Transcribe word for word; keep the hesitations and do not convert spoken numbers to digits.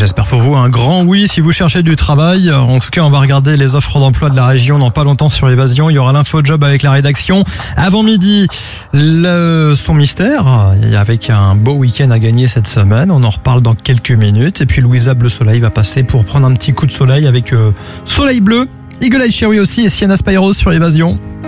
J'espère pour vous un grand oui si vous cherchez du travail. En tout cas, on va regarder les offres d'emploi de la région dans pas longtemps sur Évasion. Il y aura l'info job avec la rédaction. Avant midi, le son mystère avec un beau week-end à gagner cette semaine. On en reparle dans quelques minutes. Et puis Louisa Bleu Soleil va passer pour prendre un petit coup de soleil avec euh, Soleil Bleu, Eagle Eye Cherry aussi et Sienna Spyro sur Évasion.